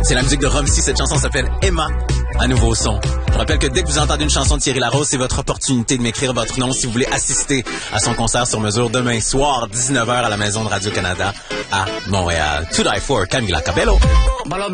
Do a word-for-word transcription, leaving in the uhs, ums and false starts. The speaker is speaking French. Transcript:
C'est la musique de Romsey. Cette chanson s'appelle Emma, un nouveau son. Je rappelle que dès que vous entendez une chanson de Thierry Larose, c'est votre opportunité de m'écrire votre nom si vous voulez assister à son concert sur mesure demain soir, dix-neuf heures à la Maison de Radio-Canada à Montréal. To Die For, Camila Cabello.